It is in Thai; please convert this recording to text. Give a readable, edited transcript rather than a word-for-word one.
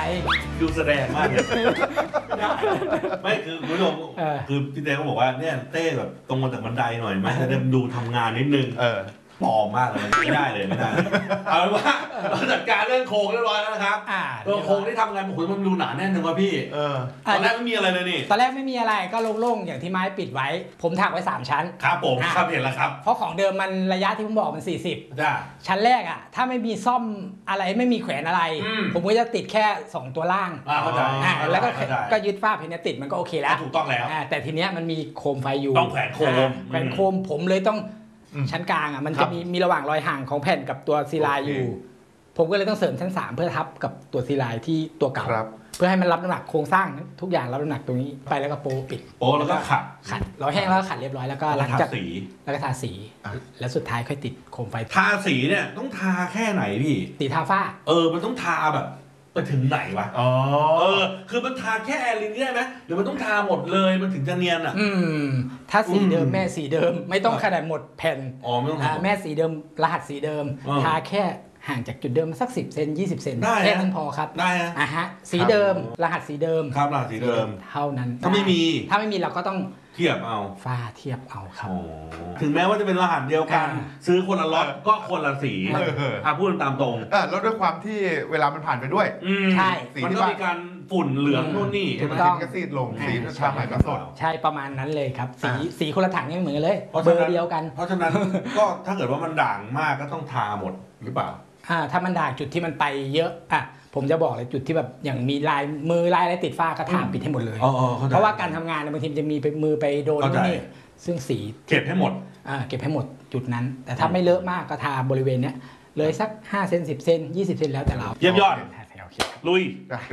ดูแสดงมากเลยไม่คือคุณผู้ชมคือพี่เต้ก็บอกว่าเนี่ยเต้แบบตรงมาจากบันไดหน่อยไหมจะได้ดูทำงานนิดนึงปลอมมากเลยไม่ได้เลยเอาเป็นว่าเราจัดการเรื่องโครงเรียบร้อยแล้วนะครับตัวโครงที่ทำงานโอ้โหมันดูหนาแน่นจังวะพี่ตอนแรกไม่มีอะไรเลยนี่ตอนแรกไม่มีอะไรก็โล่งๆอย่างที่ไม้ปิดไว้ผมถักไว้3ชั้นครับผมครับเห็นแล้วครับเพราะของเดิมมันระยะที่ผมบอกมัน40 จ้าชั้นแรกอ่ะถ้าไม่มีซ่อมอะไรไม่มีแขวนอะไรผมก็จะติดแค่2ตัวล่างเข้าใจแล้วก็ยึดฝ้าเพนติดมันก็โอเคแล้วถูกต้องแล้วแต่ทีเนี้ยมันมีโคมไฟอยู่ต้องแขวนโคมผมเลยต้องชั้นกลางอ่ะมันจะมีระหว่างรอยห่างของแผ่นกับตัวซีไลน์อยู่ผมก็เลยต้องเสริมชั้น3เพื่อทับกับตัวซีไลน์ที่ตัวเก่าเพื่อให้มันรับน้ำหนักโครงสร้างทุกอย่างรับน้ำหนักตรงนี้ไปแล้วก็โปปิดแล้วก็ขัดเราแห้งแล้วก็ขัดเรียบร้อยแล้วก็หลังจากสีแล้วก็ทาสีแล้วสุดท้ายค่อยติดโคมไฟทาสีเนี่ยต้องทาแค่ไหนพี่ติดทาฝ้ามันต้องทาแบบไปถึงไหนวะคือมันทาแค่แอร์ลินได้ไหมหรือมันต้องทาหมดเลยมันถึงจะเนียนถ้าสีเดิมแม่สีเดิมไม่ต้องขนาดหมดแผ่นไม่ต้องแม่สีเดิมรหัสสีเดิมทาแค่ห่างจากจุดเดิมสัก10 เซน20 เซนแค่นั้นพอครับได้ฮะสีเดิมรหัสสีเดิมครับรหัสสีเดิมเท่านั้นถ้าไม่มีเราก็ต้องเทียบเอาฝ้าเทียบเอาครับถึงแม้ว่าจะเป็นรหัสเดียวกันซื้อคนละล็อตก็คนละสีพูดตามตรงแล้วด้วยความที่เวลามันผ่านไปด้วยใช่มันก็มีการฝุ่นเหลืองนู่นนี่มันก็ซีดลงสีชาใหม่ก็สดใช่ประมาณนั้นเลยครับสีคนละถังยังเหมือนกันเลยเบอร์เดียวกันเพราะฉะนั้นก็ถ้าเกิดว่ามันด่างมากก็ต้องทาหมดหรือเปล่าถ้ามันด่างจุดที่มันไปเยอะผมจะบอกเลยจุดที่แบบอย่างมีลายมือลายอะไรติดฝ้าก็ทาปิดให้หมดเลยเพราะว่าการทำงานบางทีจะมีมือไปโดนนี่ซึ่งสีเก็บให้หมดเก็บให้หมดจุดนั้นแต่ถ้าไม่เลอะมากก็ทาบริเวณเนี้ยเลยสัก5 เซน10 เซน20 เซนแล้วแต่เราเยี่ยมยอดลุย